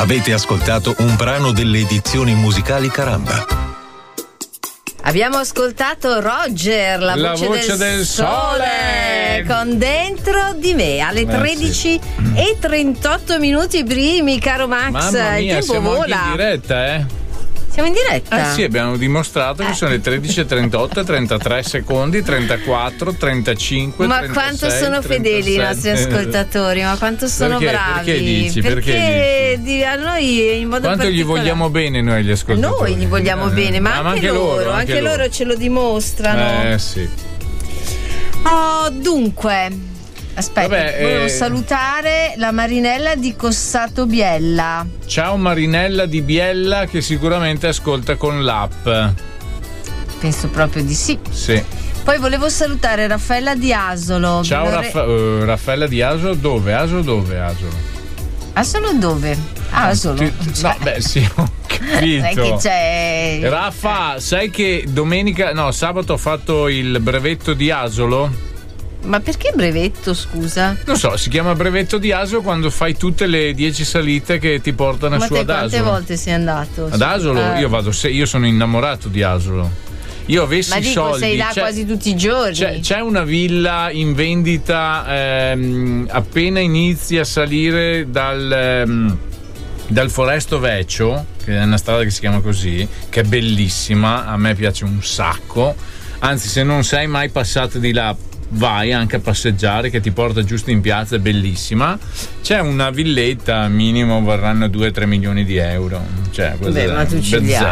Avete ascoltato un brano delle edizioni musicali Caramba. Abbiamo ascoltato Roger, la voce del sole, con Dentro di me alle 13:38 minuti primi, caro Max. Mamma mia, il tempo siamo vola. anche in diretta, Siamo in diretta? Sì, abbiamo dimostrato che sono le 13:38, 33 secondi, 34, 35, Ma 36, quanto sono fedeli i nostri ascoltatori, ma quanto sono bravi. Perché dici? Perché a noi in modo quanto particolare gli vogliamo bene noi gli ascoltatori? Noi gli vogliamo bene, ma anche loro ce lo dimostrano. Sì. Oh, dunque aspetta, volevo salutare la Marinella di Cossato Biella. Ciao Marinella di Biella, che sicuramente ascolta con l'app. Penso proprio di sì. Sì. Poi volevo salutare Raffaella di Asolo. Ciao Raffaella di Asolo, dove? Asolo dove? Asolo dove? Asolo. No, beh sì, ho capito. Sai che c'è. Raffa, sai che sabato ho fatto il brevetto di Asolo? Ma perché brevetto, scusa? Non so, si chiama brevetto di Asolo quando fai tutte le 10 salite che ti portano su ad Asolo. Ma quante volte sei andato? Ad Asolo? Io sono innamorato di Asolo. Io avessi soldi. Sei là quasi tutti i giorni. C'è una villa in vendita appena inizi a salire dal Foresto Vecchio, che è una strada che si chiama così, che è bellissima, a me piace un sacco. Anzi, se non sei mai passato di là, vai anche a passeggiare, che ti porta giusto in piazza, è bellissima. C'è una villetta, minimo vorranno 2-3 milioni di euro. Cioè, ma tu ce li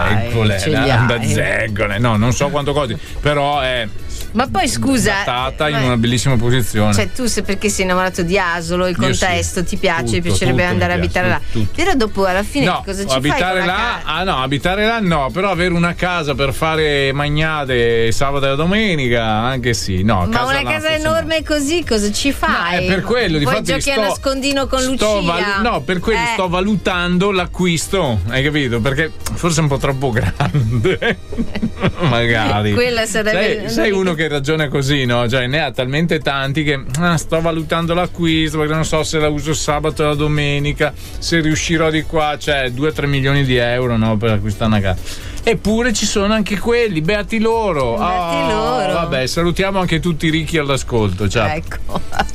hai. No, non so quanto costi, però è. Ma poi scusa, stata in una bellissima posizione. Cioè, tu perché sei innamorato di Asolo, il contesto ti piace, ti piacerebbe andare a abitare là. Però dopo alla fine cosa ci abitare fai? Abitare là no, però avere una casa per fare magnate sabato e domenica, anche sì. No, ma una casa enorme così cosa ci fai? No, è per quello, poi giochi a nascondino con Lucia. Per quello sto valutando l'acquisto, hai capito? Perché forse è un po' troppo grande. Magari. Quella sarebbe. Sei uno che ragiona così, no? Cioè ne ha talmente tanti che sto valutando l'acquisto perché non so se la uso sabato o la domenica, se riuscirò di qua, cioè 2-3 milioni di euro, no, per acquistare una casa. Eppure ci sono anche quelli, beati loro. Beati loro. Vabbè, salutiamo anche tutti i ricchi all'ascolto. Ciao. Ecco.